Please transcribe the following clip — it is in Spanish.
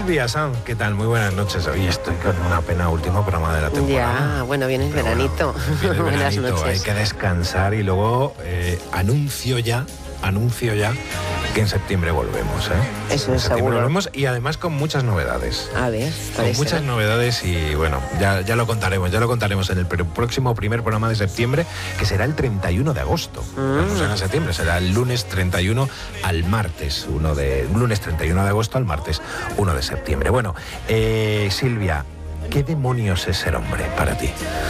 Silvia Sanz, ¿qué tal? Muy buenas noches. Hoy estoy con una pena, último programa de la temporada. Ya, bueno, viene el veranito. Viene el Buenas veranito, noches. hay que descansar y luego anuncio ya que en septiembre volvemos. Eso es septiembre seguro. Volvemos y además con muchas novedades. A ver, Con muchas novedades y bueno, ya lo contaremos en el próximo primer programa de septiembre, que será el 31 de agosto. No será en septiembre, será el lunes 31 al martes, lunes 31 de agosto al martes 1 de septiembre. Bueno, Silvia, ¿qué demonios es ser hombre para ti?